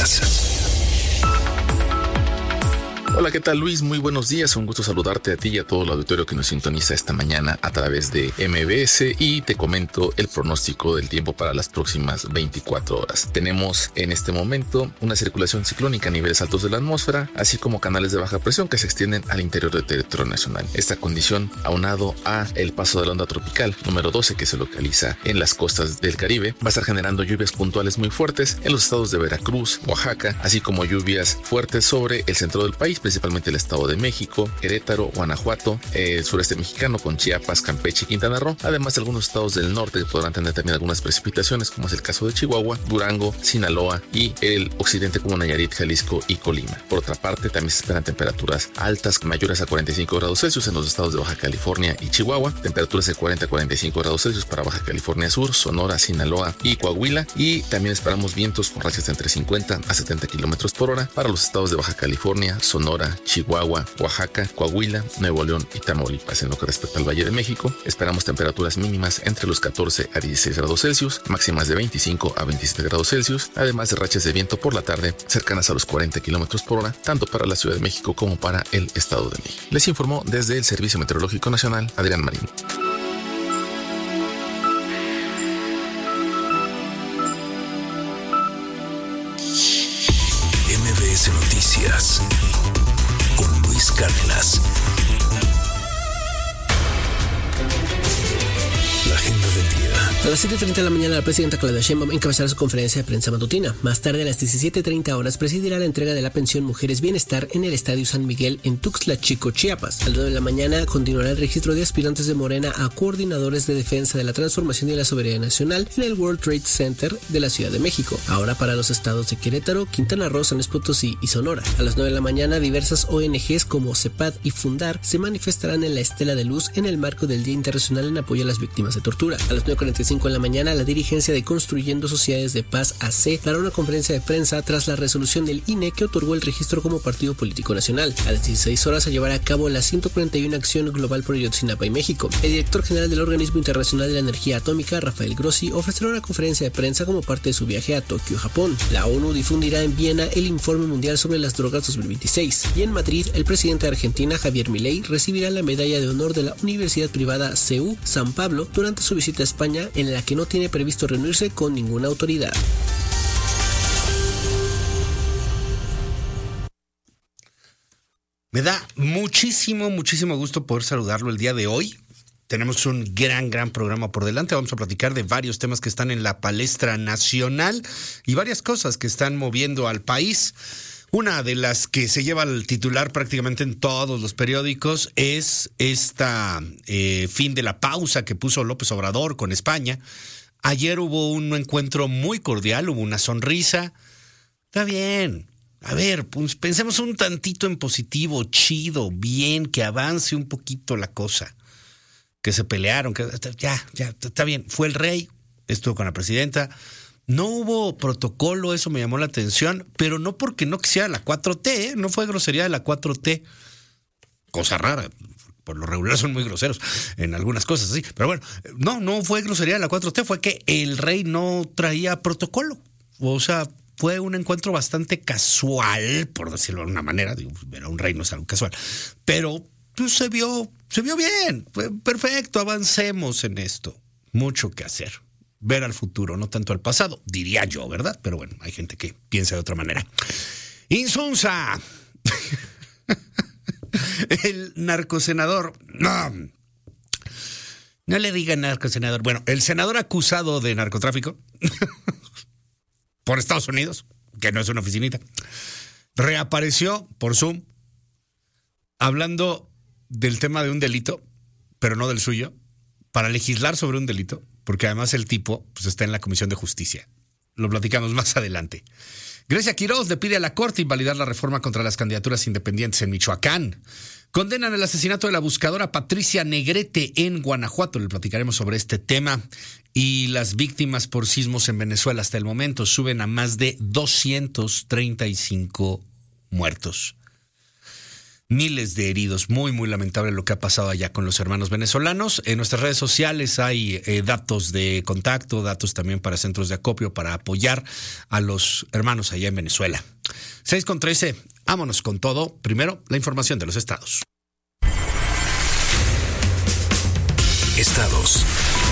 Noticias. Hola, ¿qué tal, Luis? Muy buenos días. Un gusto saludarte a ti y a todo el auditorio que nos sintoniza esta mañana a través de MBS, y te comento el pronóstico del tiempo para las próximas 24 horas. Tenemos en este momento una circulación ciclónica a niveles altos de la atmósfera, así como canales de baja presión que se extienden al interior del territorio nacional. Esta condición, aunado a el paso de la onda tropical número 12 que se localiza en las costas del Caribe, va a estar generando lluvias puntuales muy fuertes en los estados de Veracruz, Oaxaca, así como lluvias fuertes sobre el centro del país, principalmente el Estado de México, Querétaro, Guanajuato, el sureste mexicano con Chiapas, Campeche y Quintana Roo, además de algunos estados del norte que podrán tener también algunas precipitaciones, como es el caso de Chihuahua, Durango, Sinaloa y el occidente como Nayarit, Jalisco y Colima. Por otra parte, también se esperan temperaturas altas mayores a 45 grados Celsius en los estados de Baja California y Chihuahua, temperaturas de 40 a 45 grados Celsius para Baja California Sur, Sonora, Sinaloa y Coahuila, y también esperamos vientos con rachas de entre 50 a 70 kilómetros por hora para los estados de Baja California, Sonora, Chihuahua, Oaxaca, Coahuila, Nuevo León y Tamaulipas. En lo que respecta al Valle de México, esperamos temperaturas mínimas entre los 14 a 16 grados Celsius, máximas de 25 a 27 grados Celsius, además de rachas de viento por la tarde cercanas a los 40 kilómetros por hora, tanto para la Ciudad de México como para el Estado de México. Les informó desde el Servicio Meteorológico Nacional, Adrián Marín. MBS Noticias con Luis Cárdenas. La agenda del día. A las 7:30 de la mañana, la presidenta Claudia Sheinbaum encabezará su conferencia de prensa matutina. Más tarde, a las 17:30 horas, presidirá la entrega de la pensión Mujeres Bienestar en el Estadio San Miguel en Tuxtla Chico, Chiapas. A las 9 de la mañana, continuará el registro de aspirantes de Morena a coordinadores de defensa de la transformación y la soberanía nacional en el World Trade Center de la Ciudad de México. Ahora para los estados de Querétaro, Quintana Roo, San Luis Potosí y Sonora. A las 9 de la mañana, diversas ONGs como CEPAD y Fundar se manifestarán en la Estela de Luz en el marco del Día Internacional en apoyo a las víctimas de tortura. A las 9:45 de la mañana, la dirigencia de Construyendo Sociedades de Paz AC dará una conferencia de prensa tras la resolución del INE que otorgó el registro como partido político nacional. A las 16 horas se llevará a cabo la 141 Acción Global por Ayotzinapa y México. El director general del Organismo Internacional de la Energía Atómica, Rafael Grossi, ofrecerá una conferencia de prensa como parte de su viaje a Tokio, Japón. La ONU difundirá en Viena el Informe Mundial sobre las Drogas 2026. Y en Madrid, el presidente de Argentina, Javier Milei, recibirá la medalla de honor de la Universidad Privada CEU San Pablo durante su visita a España, en la que no tiene previsto reunirse con ninguna autoridad. Me da muchísimo gusto poder saludarlo el día de hoy. Tenemos un gran programa por delante. Vamos a platicar de varios temas que están en la palestra nacional y varias cosas que están moviendo al país. Una de las que se lleva el titular prácticamente en todos los periódicos es esta fin de la pausa que puso López Obrador con España. Ayer hubo un encuentro muy cordial, hubo una sonrisa. Está bien. A ver, pues pensemos un tantito en positivo, chido, bien, que avance un poquito la cosa. Que se pelearon, que ya, está bien. Fue el rey, estuvo con la presidenta. No hubo protocolo, eso me llamó la atención, pero no porque no quisiera la 4T, no fue grosería de la 4T. Cosa rara, por lo regular son muy groseros en algunas cosas, sí. Pero bueno, no fue grosería de la 4T, fue que el rey no traía protocolo. O sea, fue un encuentro bastante casual, por decirlo de alguna manera. Digo, ver a un rey no es algo casual. Pero pues, se vio bien, fue perfecto, avancemos en esto. Mucho que hacer. Ver al futuro, no tanto al pasado, diría yo, ¿verdad? Pero bueno, hay gente que piensa de otra manera. Insunza. El narcosenador. No le digan narcosenador. Bueno, el senador acusado de narcotráfico por Estados Unidos, que no es una oficinita, reapareció por Zoom hablando del tema de un delito, pero no del suyo, para legislar sobre un delito, porque además el tipo pues, está en la Comisión de Justicia. Lo platicamos más adelante. Grecia Quiroz le pide a la Corte invalidar la reforma contra las candidaturas independientes en Michoacán. Condenan el asesinato de la buscadora Patricia Negrete en Guanajuato. Le platicaremos sobre este tema. Y las víctimas por sismos en Venezuela hasta el momento suben a más de 235 muertos. Miles de heridos, muy lamentable lo que ha pasado allá con los hermanos venezolanos. En nuestras redes sociales hay datos de contacto, datos también para centros de acopio para apoyar a los hermanos allá en Venezuela. 6:13, vámonos con todo. Primero, la información de los estados. Estados.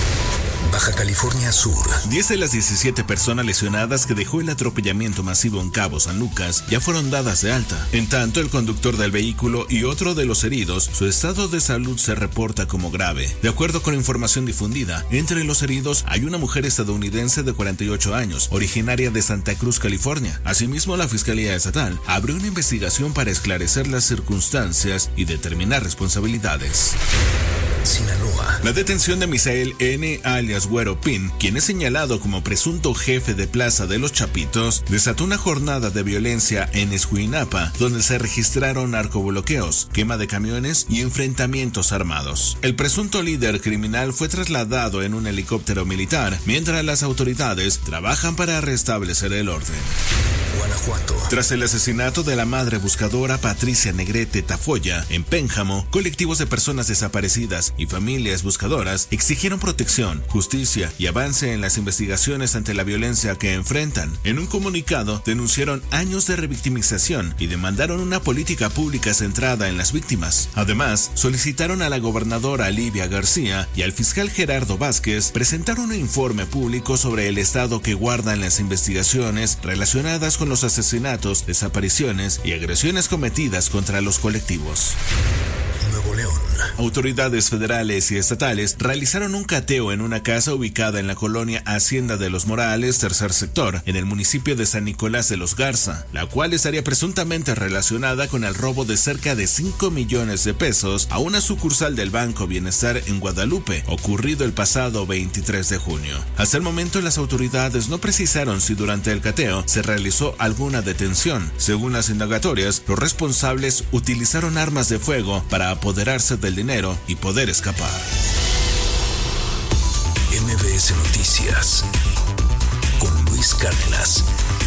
Baja California Sur. 10 de las 17 personas lesionadas que dejó el atropellamiento masivo en Cabo San Lucas ya fueron dadas de alta. En tanto, el conductor del vehículo y otro de los heridos, su estado de salud se reporta como grave. De acuerdo con información difundida, entre los heridos hay una mujer estadounidense de 48 años, originaria de Santa Cruz, California. Asimismo, la Fiscalía Estatal abrió una investigación para esclarecer las circunstancias y determinar responsabilidades. Sinaloa. La detención de Misael N. alias Güero Pin, quien es señalado como presunto jefe de Plaza de los Chapitos, desató una jornada de violencia en Escuinapa, donde se registraron narcobloqueos, quema de camiones y enfrentamientos armados. El presunto líder criminal fue trasladado en un helicóptero militar, mientras las autoridades trabajan para restablecer el orden. Guanajuato. Tras el asesinato de la madre buscadora Patricia Negrete Tafoya en Pénjamo, colectivos de personas desaparecidas y familias buscadoras exigieron protección, justicia y avance en las investigaciones ante la violencia que enfrentan. En un comunicado denunciaron años de revictimización y demandaron una política pública centrada en las víctimas. Además, solicitaron a la gobernadora Livia García y al fiscal Gerardo Vázquez presentar un informe público sobre el estado que guardan las investigaciones relacionadas con los asesinatos, desapariciones y agresiones cometidas contra los colectivos. Nuevo León. Autoridades federales y estatales realizaron un cateo en una casa ubicada en la colonia Hacienda de los Morales, tercer sector, en el municipio de San Nicolás de los Garza, la cual estaría presuntamente relacionada con el robo de cerca de 5 millones de pesos a una sucursal del Banco Bienestar en Guadalupe, ocurrido el pasado 23 de junio. Hasta el momento, las autoridades no precisaron si durante el cateo se realizó alguna detención. Según las indagatorias, los responsables utilizaron armas de fuego para apoderarse del dinero y poder escapar. MBS Noticias con Luis Cárdenas.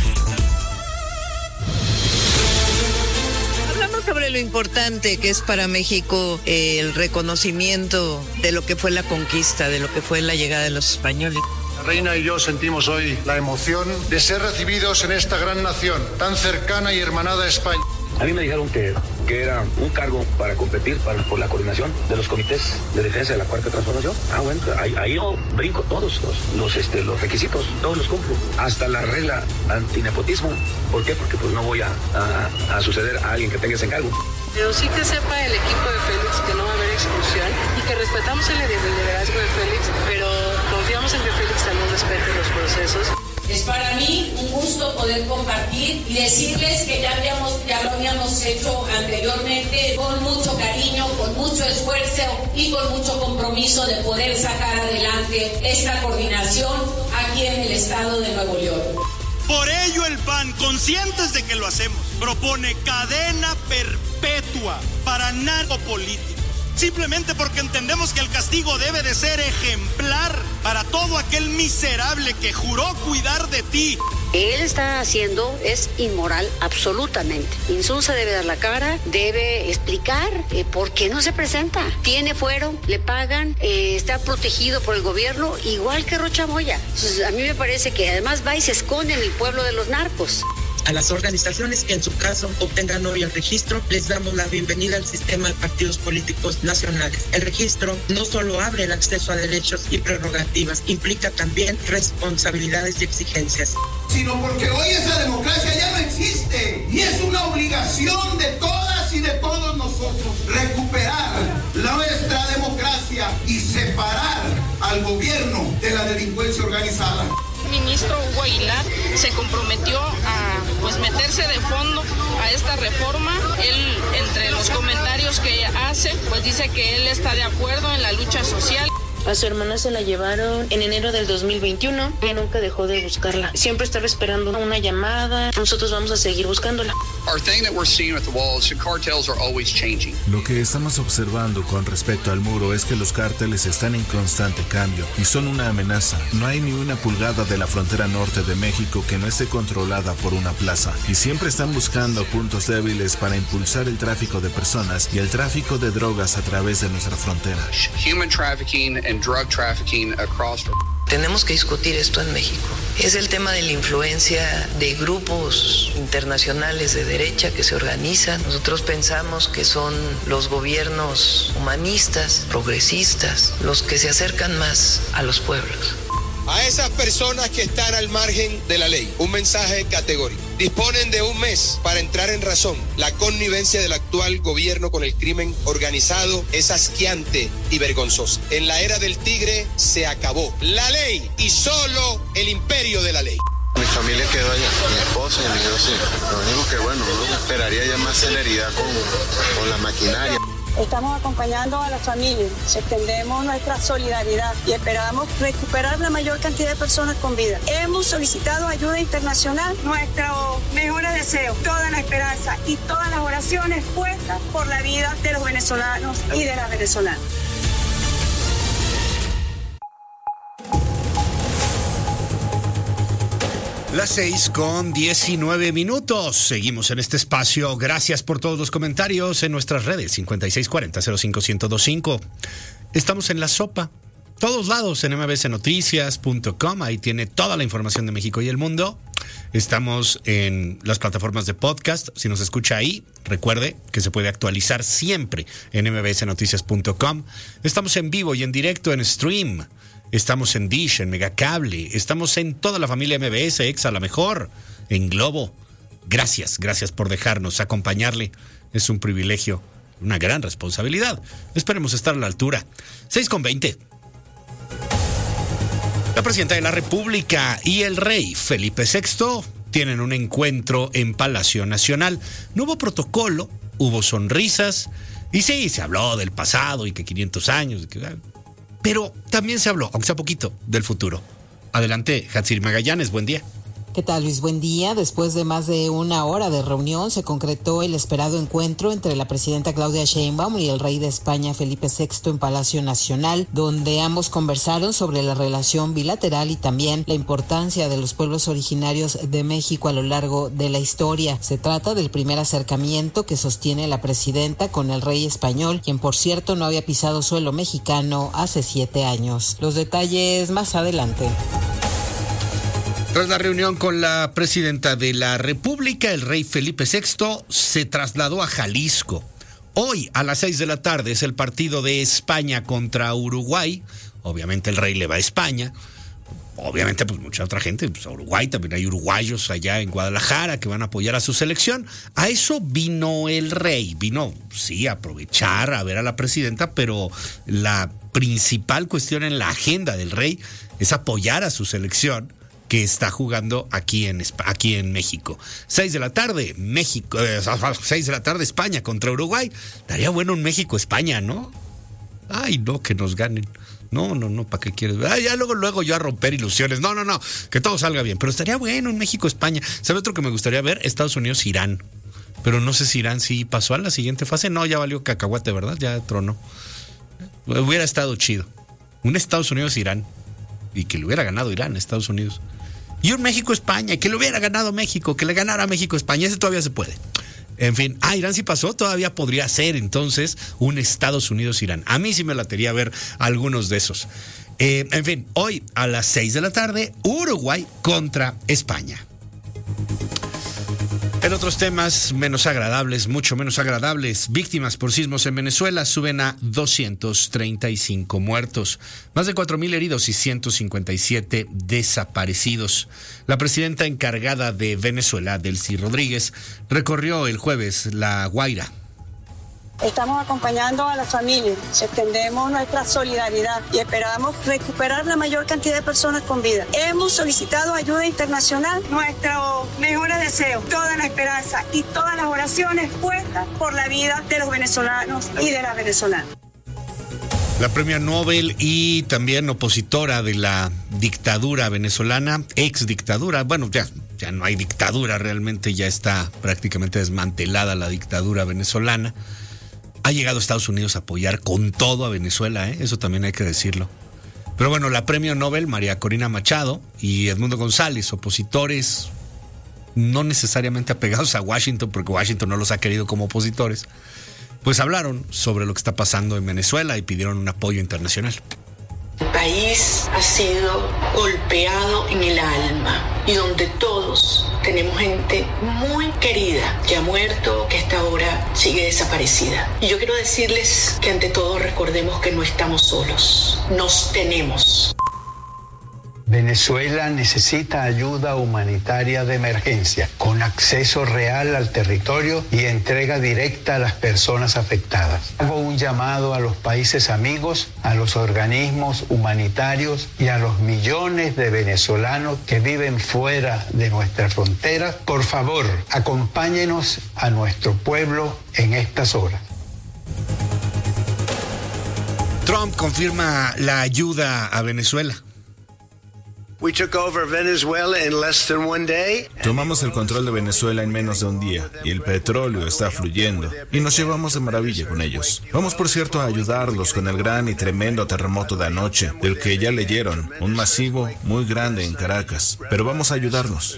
Hablamos sobre lo importante que es para México el reconocimiento de lo que fue la conquista, de lo que fue la llegada de los españoles. La reina y yo sentimos hoy la emoción de ser recibidos en esta gran nación, tan cercana y hermanada a España. A mí me dijeron que era un cargo para competir por la coordinación de los comités de defensa de la Cuarta Transformación. Bueno, ahí yo brinco todos los requisitos, todos los cumplo. Hasta la regla antinepotismo. ¿Por qué? Porque pues no voy a suceder a alguien que tenga ese cargo. Pero sí que sepa el equipo de Félix que no va a haber exclusión y que respetamos el liderazgo de Félix, pero confiamos en que Félix también respete los procesos. Es para mí un gusto poder compartir y decirles que ya lo habíamos hecho anteriormente con mucho cariño, con mucho esfuerzo y con mucho compromiso de poder sacar adelante esta coordinación aquí en el estado de Nuevo León. Por ello el PAN, conscientes de que lo hacemos, propone cadena perpetua para narcopolíticos. Simplemente porque entendemos que el castigo debe de ser ejemplar para todo aquel miserable que juró cuidar de ti. Él está haciendo es inmoral absolutamente. Insunza debe dar la cara, debe explicar por qué no se presenta. Tiene fuero, le pagan, está protegido por el gobierno, igual que Rocha Moya. Entonces, a mí me parece que además va y se esconde en el pueblo de los narcos. A las organizaciones que en su caso obtengan hoy el registro, les damos la bienvenida al sistema de partidos políticos nacionales. El registro no solo abre el acceso a derechos y prerrogativas, implica también responsabilidades y exigencias. Sino porque hoy esa democracia ya no existe y es una obligación de todas y de todos nosotros recuperar nuestra democracia y separar al gobierno de la delincuencia organizada. El ministro Hugo Aguilar se comprometió a meterse de fondo a esta reforma. Él, entre los comentarios que hace, dice que él está de acuerdo en la lucha social. A su hermana se la llevaron en enero del 2021 y nunca dejó de buscarla. Siempre estaba esperando una llamada. Nosotros vamos a seguir buscándola. Lo que estamos observando con respecto al muro es que los cárteles están en constante cambio y son una amenaza. No hay ni una pulgada de la frontera norte de México que no esté controlada por una plaza y siempre están buscando puntos débiles para impulsar el tráfico de personas y el tráfico de drogas a través de nuestra frontera. Human trafficking and drug trafficking across. Tenemos que discutir esto en México. Es el tema de la influencia de grupos internacionales de derecha que se organizan. Nosotros pensamos que son los gobiernos humanistas, progresistas, los que se acercan más a los pueblos. A esas personas que están al margen de la ley, un mensaje categórico. Disponen de un mes para entrar en razón. La connivencia del actual gobierno con el crimen organizado es asqueante y vergonzosa. En la era del tigre se acabó. La ley y solo el imperio de la ley. Mi familia quedó allá, mi esposa y mis 2 hijos. Lo único que uno esperaría ya más celeridad con la maquinaria. Estamos acompañando a la familia, extendemos nuestra solidaridad y esperamos recuperar la mayor cantidad de personas con vida. Hemos solicitado ayuda internacional, nuestros mejores deseos, toda la esperanza y todas las oraciones puestas por la vida de los venezolanos y de las venezolanas. Las 6:19. Seguimos en este espacio. Gracias por todos los comentarios en nuestras redes 5640-05-1025. Estamos en La Sopa, todos lados en mbsnoticias.com. Ahí tiene toda la información de México y el mundo. Estamos en las plataformas de podcast. Si nos escucha ahí, recuerde que se puede actualizar siempre en mbsnoticias.com. Estamos en vivo y en directo en Stream. Estamos en Dish, en Megacable, estamos en toda la familia MBS, Exa, La Mejor, en Globo. Gracias por dejarnos acompañarle. Es un privilegio, una gran responsabilidad. Esperemos estar a la altura. 6:20. La presidenta de la República y el rey Felipe VI tienen un encuentro en Palacio Nacional. No hubo protocolo, hubo sonrisas y sí, se habló del pasado y que 500 años... Pero también se habló, aunque sea poquito, del futuro. Adelante, Hatsiri Magallanes, buen día. ¿Qué tal, Luis? Buen día. Después de más de una hora de reunión, se concretó el esperado encuentro entre la presidenta Claudia Sheinbaum y el rey de España, Felipe VI, en Palacio Nacional, donde ambos conversaron sobre la relación bilateral y también la importancia de los pueblos originarios de México a lo largo de la historia. Se trata del primer acercamiento que sostiene la presidenta con el rey español, quien, por cierto, no había pisado suelo mexicano hace 7 años. Los detalles más adelante. Tras la reunión con la presidenta de la República, el rey Felipe VI se trasladó a Jalisco. Hoy a las 6 de la tarde es el partido de España contra Uruguay. Obviamente el rey le va a España. Obviamente pues mucha otra gente, pues a Uruguay, también hay uruguayos allá en Guadalajara que van a apoyar a su selección. A eso vino el rey, sí, a aprovechar, a ver a la presidenta, pero la principal cuestión en la agenda del rey es apoyar a su selección, que está jugando aquí en México. 6 de la tarde, México, 6 de la tarde, España contra Uruguay. Daría bueno un México-España, ¿no? Ay, no, que nos ganen. No, ¿para qué quieres? Ya luego yo a romper ilusiones. No, que todo salga bien. Pero estaría bueno un México-España. ¿Sabe otro que me gustaría ver? Estados Unidos-Irán. Pero no sé si Irán sí pasó a la siguiente fase. No, ya valió cacahuate, ¿verdad? Ya tronó. Hubiera estado chido. Un Estados Unidos-Irán. Y que le hubiera ganado Irán, Estados Unidos. Y un México-España, que le hubiera ganado México, que le ganara México-España. Ese todavía se puede. En fin, Irán sí pasó, todavía podría ser entonces un Estados Unidos-Irán. A mí sí me latería ver algunos de esos. En fin, hoy a las 6 de la tarde, Uruguay contra España. En otros temas menos agradables, mucho menos agradables, víctimas por sismos en Venezuela suben a 235 muertos, más de 4,000 heridos y 157 desaparecidos. La presidenta encargada de Venezuela, Delcy Rodríguez, recorrió el jueves La Guaira. Estamos acompañando a la familia, extendemos nuestra solidaridad y esperamos recuperar la mayor cantidad de personas con vida. Hemos solicitado ayuda internacional, nuestros mejores deseos, toda la esperanza y todas las oraciones puestas por la vida de los venezolanos y de las venezolanas. La premio Nobel y también opositora de la dictadura venezolana, ex dictadura, bueno, ya no hay dictadura realmente, ya está prácticamente desmantelada la dictadura venezolana. Ha llegado a Estados Unidos a apoyar con todo a Venezuela, eso también hay que decirlo. Pero bueno, la premio Nobel, María Corina Machado y Edmundo González, opositores no necesariamente apegados a Washington, porque Washington no los ha querido como opositores, pues hablaron sobre lo que está pasando en Venezuela y pidieron un apoyo internacional. El país ha sido golpeado en el alma y donde todos tenemos gente muy querida que ha muerto, que hasta ahora sigue desaparecida. Y yo quiero decirles que ante todo recordemos que no estamos solos, nos tenemos. Venezuela necesita ayuda humanitaria de emergencia, con acceso real al territorio y entrega directa a las personas afectadas. Hago un llamado a los países amigos, a los organismos humanitarios y a los millones de venezolanos que viven fuera de nuestras fronteras. Por favor, acompáñenos a nuestro pueblo en estas horas. Trump confirma la ayuda a Venezuela. Tomamos el control de Venezuela en menos de un día y el petróleo está fluyendo y nos llevamos de maravilla con ellos. Vamos, por cierto, a ayudarlos con el gran y tremendo terremoto de anoche, del que ya leyeron, un masivo muy grande en Caracas, pero vamos a ayudarnos.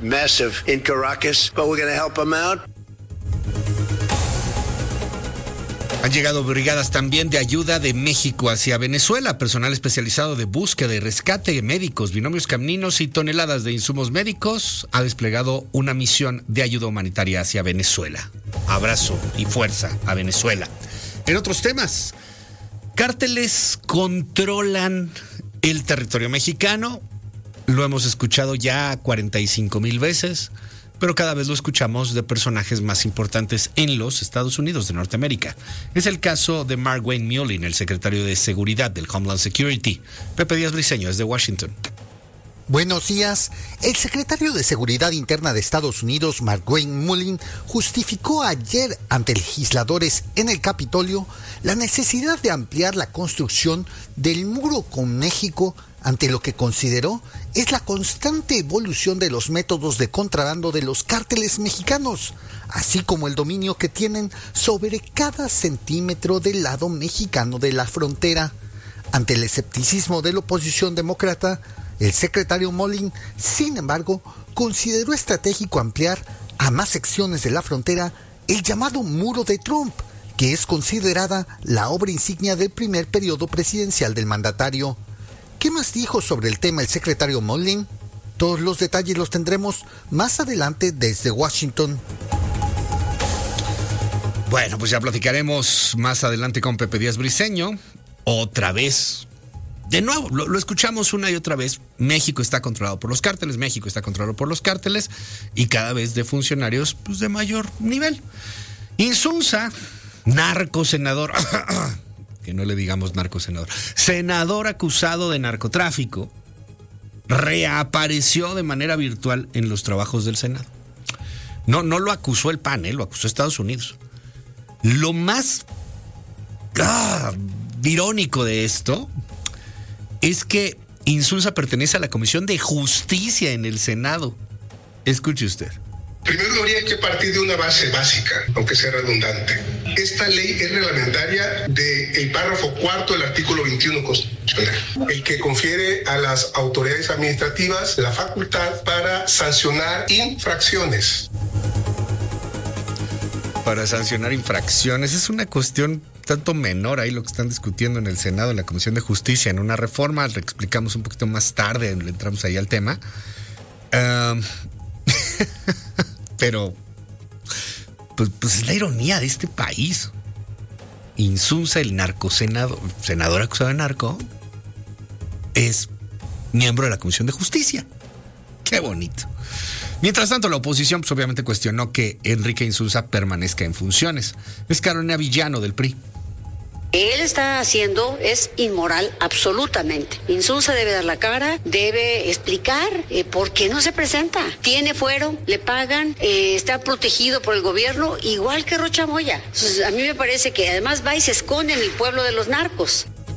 Han llegado brigadas también de ayuda de México hacia Venezuela, personal especializado de búsqueda y rescate, médicos, binomios caninos y toneladas de insumos médicos. Ha desplegado una misión de ayuda humanitaria hacia Venezuela. Abrazo y fuerza a Venezuela. En otros temas, cárteles controlan el territorio mexicano. Lo hemos escuchado ya 45,000 veces. Pero cada vez lo escuchamos de personajes más importantes en los Estados Unidos de Norteamérica. Es el caso de Mark Wayne Mullin, el secretario de Seguridad del Homeland Security. Pepe Díaz Briceño, desde Washington. Buenos días. El secretario de Seguridad Interna de Estados Unidos, Mark Wayne Mullin, justificó ayer ante legisladores en el Capitolio la necesidad de ampliar la construcción del muro con México ante lo que consideró es la constante evolución de los métodos de contrabando de los cárteles mexicanos, así como el dominio que tienen sobre cada centímetro del lado mexicano de la frontera. Ante el escepticismo de la oposición demócrata, el secretario Mullin, sin embargo, consideró estratégico ampliar a más secciones de la frontera el llamado Muro de Trump, que es considerada la obra insignia del primer periodo presidencial del mandatario. ¿Qué más dijo sobre el tema el secretario Mullin? Todos los detalles los tendremos más adelante desde Washington. Bueno, pues ya platicaremos más adelante con Pepe Díaz Briceño. Otra vez, de nuevo, lo escuchamos una y otra vez. México está controlado por los cárteles, México está controlado por los cárteles y cada vez de funcionarios pues, de mayor nivel. Insunza, narcosenador... que no le digamos narcosenador, senador acusado de narcotráfico, reapareció de manera virtual en los trabajos del Senado. No lo acusó el PAN, lo acusó Estados Unidos. Lo más irónico de esto es que Insunza pertenece a la Comisión de Justicia en el Senado. Escuche usted. Primero habría que partir de una base básica, aunque sea redundante. Esta ley es reglamentaria del párrafo 4 del artículo 21 constitucional, el que confiere a las autoridades administrativas la facultad para sancionar infracciones. Para sancionar infracciones, es una cuestión tanto menor ahí lo que están discutiendo en el Senado, en la Comisión de Justicia, en una reforma, le explicamos un poquito más tarde, entramos ahí al tema. Pero pues es la ironía de este país. Insunza, el senador acusado de narco, es miembro de la Comisión de Justicia. Qué bonito. Mientras tanto, la oposición pues, obviamente cuestionó que Enrique Insunza permanezca en funciones. Es Carolina Villano del PRI. Él está haciendo es inmoral absolutamente. Insunza debe dar la cara, debe explicar por qué no se presenta. Tiene fuero, le pagan, está protegido por el gobierno, igual que Rocha Moya. Entonces, a mí me parece que además va y se esconde en el pueblo de los narcos.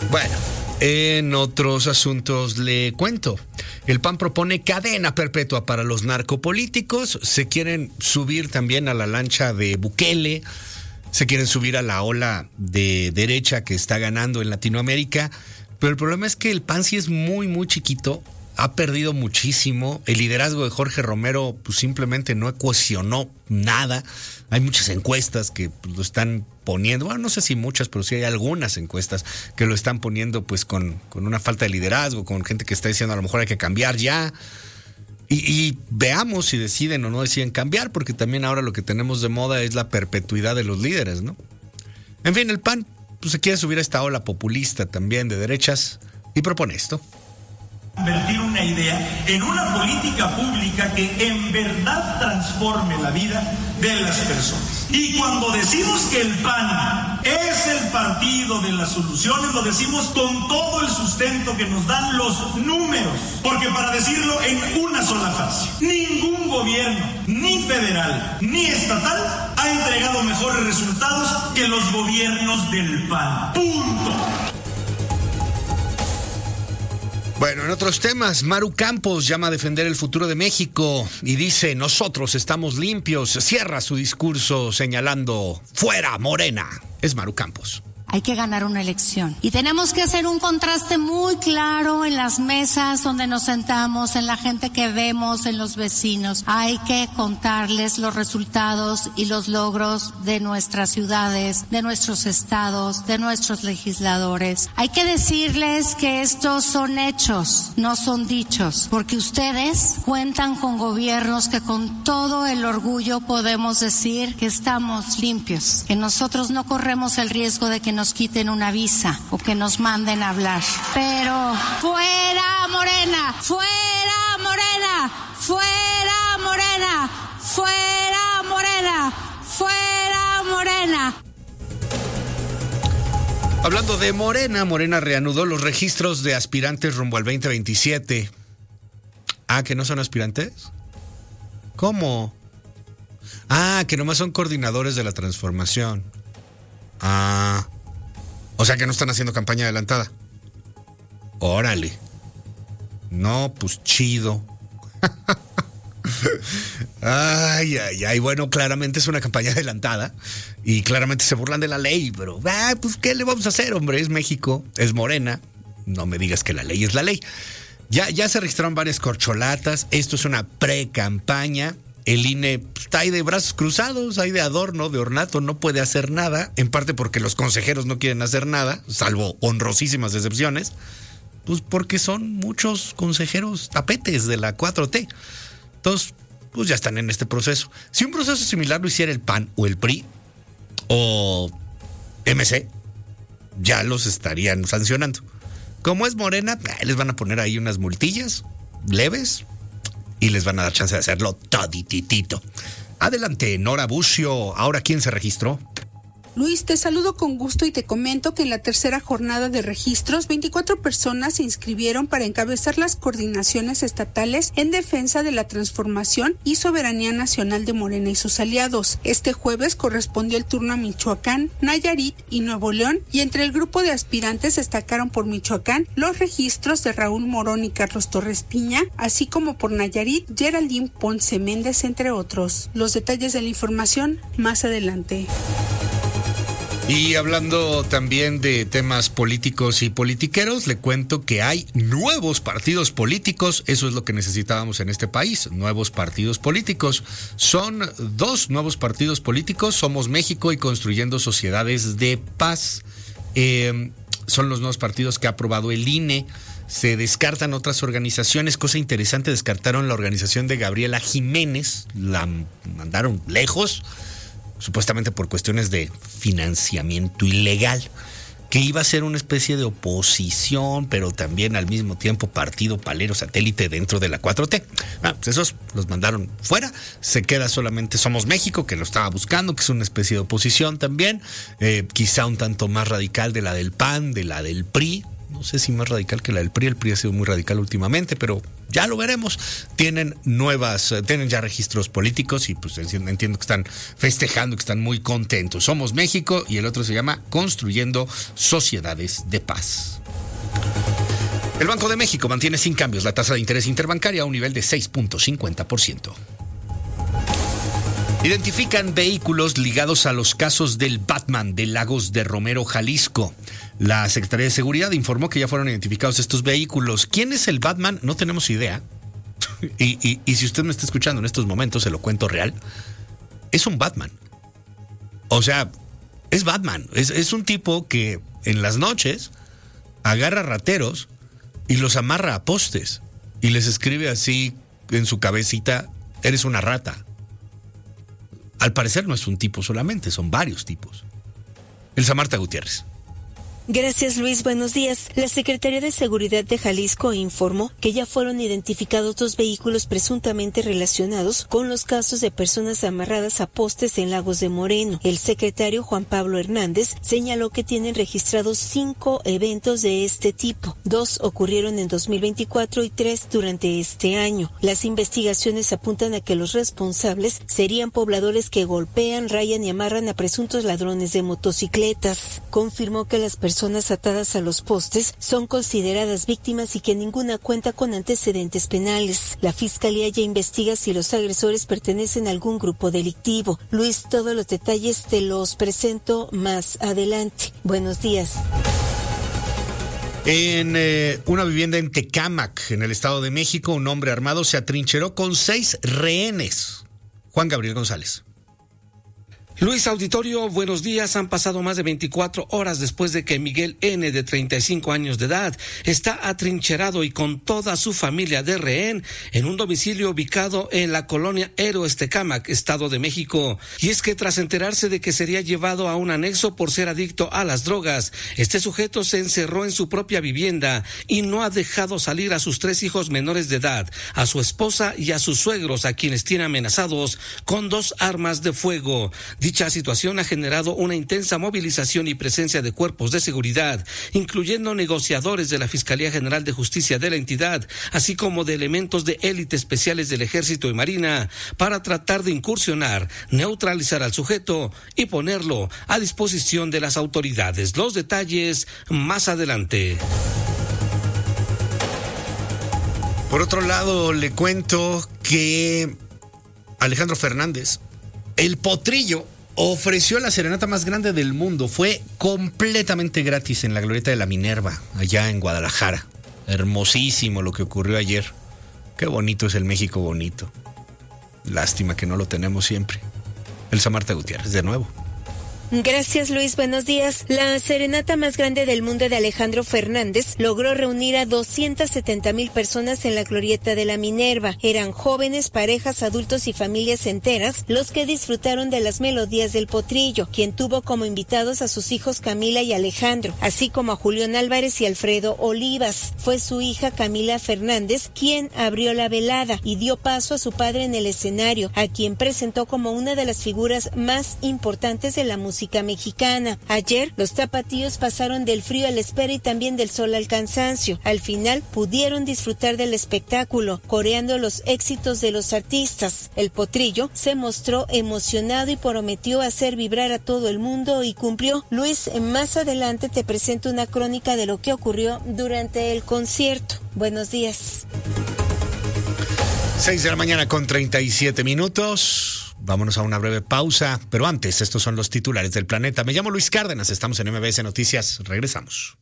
Bueno, en otros asuntos le cuento. El PAN propone cadena perpetua para los narcopolíticos. Se quieren subir también a la lancha de Bukele. Se quieren subir a la ola de derecha que está ganando en Latinoamérica. Pero el problema es que el PAN sí es muy, muy chiquito. Ha perdido muchísimo. El liderazgo de Jorge Romero pues, simplemente no cohesionó nada. Hay muchas encuestas que lo están poniendo, bueno, no sé si muchas, pero sí hay algunas encuestas que lo están poniendo pues con una falta de liderazgo, con gente que está diciendo a lo mejor hay que cambiar ya. Y veamos si deciden o no deciden cambiar, porque también ahora lo que tenemos de moda es la perpetuidad de los líderes, ¿no? En fin, el PAN pues, se quiere subir a esta ola populista también de derechas y propone esto. Convertir una idea en una política pública que en verdad transforme la vida de las personas. Y cuando decimos que el PAN es el partido de las soluciones, lo decimos con todo el sustento que nos dan los números. Porque para decirlo en una sola frase, ningún gobierno, ni federal, ni estatal, ha entregado mejores resultados que los gobiernos del PAN. ¡Punto! Bueno, en otros temas, Maru Campos llama a defender el futuro de México y dice, nosotros estamos limpios. Cierra su discurso señalando, ¡fuera Morena! Es Maru Campos. Hay que ganar una elección. Y tenemos que hacer un contraste muy claro en las mesas donde nos sentamos, en la gente que vemos, en los vecinos. Hay que contarles los resultados y los logros de nuestras ciudades, de nuestros estados, de nuestros legisladores. Hay que decirles que estos son hechos, no son dichos, porque ustedes cuentan con gobiernos que con todo el orgullo podemos decir que estamos limpios, que nosotros no corremos el riesgo de que nos quiten una visa o que nos manden a hablar. Pero fuera Morena, fuera Morena, fuera Morena, fuera Morena, fuera Morena. Hablando de Morena, Morena reanudó los registros de aspirantes rumbo al 2027. Ah, ¿que no son aspirantes? ¿Cómo? Ah, que nomás son coordinadores de la transformación. Ah, o sea que no están haciendo campaña adelantada. Órale. No, pues chido. Ay, bueno, claramente es una campaña adelantada y claramente se burlan de la ley, pero pues ¿qué le vamos a hacer, hombre? Es México, es Morena. No me digas que la ley es la ley. Ya se registraron varias corcholatas. Esto es una pre-campaña. El INE está ahí de brazos cruzados, ahí de adorno, de ornato, no puede hacer nada, en parte porque los consejeros no quieren hacer nada, salvo honrosísimas excepciones, pues porque son muchos consejeros tapetes de la 4T. Entonces, pues ya están en este proceso. Si un proceso similar lo hiciera el PAN o el PRI o MC, ya los estarían sancionando. Como es Morena, les van a poner ahí unas multillas leves y les van a dar chance de hacerlo todititito. Adelante, Nora Bucio. Ahora, ¿quién se registró? Luis, te saludo con gusto y te comento que en la tercera jornada de registros, 24 personas se inscribieron para encabezar las coordinaciones estatales en defensa de la transformación y soberanía nacional de Morena y sus aliados. Este jueves correspondió el turno a Michoacán, Nayarit y Nuevo León, y entre el grupo de aspirantes destacaron por Michoacán los registros de Raúl Morón y Carlos Torres Piña, así como por Nayarit, Geraldine Ponce Méndez, entre otros. Los detalles de la información más adelante. Y hablando también de temas políticos y politiqueros, le cuento que hay nuevos partidos políticos. Eso es lo que necesitábamos en este país, nuevos partidos políticos. Son dos nuevos partidos políticos, Somos México y Construyendo Sociedades de Paz. Son los nuevos partidos que ha aprobado el INE. Se descartan otras organizaciones. Cosa interesante, descartaron la organización de Gabriela Jiménez, la mandaron lejos, supuestamente por cuestiones de financiamiento ilegal, que iba a ser una especie de oposición, pero también al mismo tiempo partido palero satélite dentro de la 4T. Pues esos los mandaron fuera. Se queda solamente Somos México, que lo estaba buscando, que es una especie de oposición también, quizá un tanto más radical de la del PAN, de la del PRI. No sé si más radical que la del PRI. El PRI ha sido muy radical últimamente, pero ya lo veremos. Tienen ya registros políticos y pues entiendo que están festejando, que están muy contentos. Somos México y el otro se llama Construyendo Sociedades de Paz. El Banco de México mantiene sin cambios la tasa de interés interbancaria a un nivel de 6.50%. Identifican vehículos ligados a los casos del Batman de Lagos de Romero, Jalisco. La Secretaría de Seguridad informó que ya fueron identificados estos vehículos. ¿Quién es el Batman? No tenemos idea. Y si usted me está escuchando en estos momentos, se lo cuento real. Es un Batman. O sea, es Batman. Es un tipo que en las noches agarra rateros y los amarra a postes y les escribe así en su cabecita: eres una rata. Al parecer no es un tipo solamente, son varios tipos. Elsa Marta Gutiérrez. Gracias, Luis. Buenos días. La Secretaría de Seguridad de Jalisco informó que ya fueron identificados 2 vehículos presuntamente relacionados con los casos de personas amarradas a postes en Lagos de Moreno. El secretario Juan Pablo Hernández señaló que tienen registrados 5 eventos de este tipo. 2 ocurrieron en 2024 y 3 durante este año. Las investigaciones apuntan a que los responsables serían pobladores que golpean, rayan y amarran a presuntos ladrones de motocicletas. Confirmó que las personas atadas a los postes son consideradas víctimas y que ninguna cuenta con antecedentes penales. La Fiscalía ya investiga si los agresores pertenecen a algún grupo delictivo. Luis, todos los detalles te los presento más adelante. Buenos días. En una vivienda en Tecámac, en el Estado de México, un hombre armado se atrincheró con 6 rehenes. Juan Gabriel González. Luis Auditorio, buenos días. Han pasado más de 24 horas después de que Miguel N., de 35 años de edad, está atrincherado y con toda su familia de rehén en un domicilio ubicado en la colonia Héroes Tecámac, Estado de México. Y es que tras enterarse de que sería llevado a un anexo por ser adicto a las drogas, este sujeto se encerró en su propia vivienda y no ha dejado salir a sus 3 hijos menores de edad, a su esposa y a sus suegros, a quienes tiene amenazados con 2 armas de fuego. Dicha situación ha generado una intensa movilización y presencia de cuerpos de seguridad, incluyendo negociadores de la Fiscalía General de Justicia de la entidad, así como de elementos de élite especiales del Ejército y Marina, para tratar de incursionar, neutralizar al sujeto y ponerlo a disposición de las autoridades. Los detalles más adelante. Por otro lado, le cuento que Alejandro Fernández, el potrillo, ofreció la serenata más grande del mundo. Fue completamente gratis en la Glorieta de la Minerva, allá en Guadalajara. Hermosísimo lo que ocurrió ayer. Qué bonito es el México bonito. Lástima que no lo tenemos siempre. Elsa Marta Gutiérrez, de nuevo. Gracias, Luis. Buenos días. La serenata más grande del mundo de Alejandro Fernández logró reunir a 270,000 personas en la Glorieta de la Minerva. Eran jóvenes, parejas, adultos y familias enteras los que disfrutaron de las melodías del potrillo, quien tuvo como invitados a sus hijos Camila y Alejandro, así como a Julián Álvarez y Alfredo Olivas. Fue su hija Camila Fernández quien abrió la velada y dio paso a su padre en el escenario, a quien presentó como una de las figuras más importantes de la música mexicana. Ayer, los tapatíos pasaron del frío a la espera y también del sol al cansancio. Al final, pudieron disfrutar del espectáculo, coreando los éxitos de los artistas. El potrillo se mostró emocionado y prometió hacer vibrar a todo el mundo y cumplió. Luis, más adelante te presento una crónica de lo que ocurrió durante el concierto. Buenos días. 6 de la mañana con 37 minutos. Vámonos a una breve pausa, pero antes, estos son los titulares del planeta. Me llamo Luis Cárdenas, estamos en MBS Noticias, regresamos.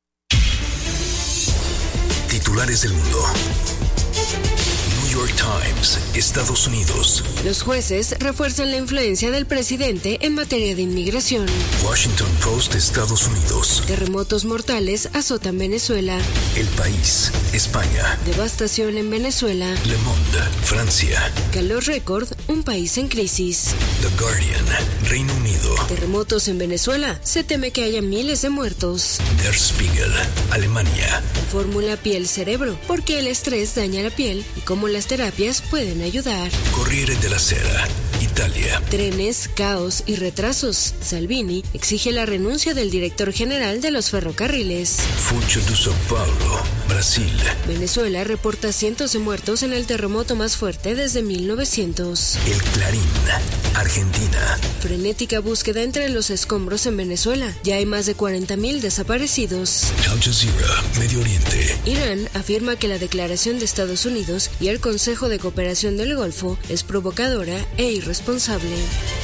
Titulares del mundo. New York Times, Estados Unidos. Los jueces refuerzan la influencia del presidente en materia de inmigración. Washington Post, Estados Unidos. Terremotos mortales azotan Venezuela. El País, España. Devastación en Venezuela. Le Monde, Francia. Calor récord, un país en crisis. The Guardian, Reino Unido. Terremotos en Venezuela, se teme que haya miles de muertos. Der Spiegel, Alemania. Fórmula piel-cerebro, porque el estrés daña la piel y cómo las terapias pueden ayudar. Corriere della Sera, Italia. Trenes, caos y retrasos. Salvini exige la renuncia del director general de los ferrocarriles. Funcho de São Paulo, Brasil. Venezuela reporta cientos de muertos en el terremoto más fuerte desde 1900. El Clarín, Argentina. Frenética búsqueda entre los escombros en Venezuela. Ya hay más de 40.000 desaparecidos. Al Jazeera, Medio Oriente. Irán afirma que la declaración de Estados Unidos y el Consejo de Cooperación del Golfo es provocadora e irresponsable.